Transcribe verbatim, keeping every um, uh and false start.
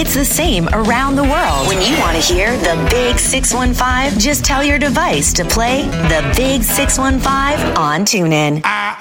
It's the same around the world. When you want to hear the Big six one five, just tell your device to play the Big six one five on TuneIn. I